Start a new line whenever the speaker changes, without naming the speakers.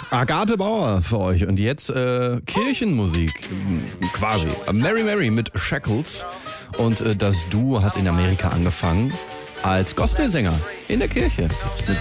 Agathe Bauer für euch und jetzt Kirchenmusik quasi. Mary Mary mit Shackles und das Duo hat in Amerika angefangen als Gospelsänger in der Kirche.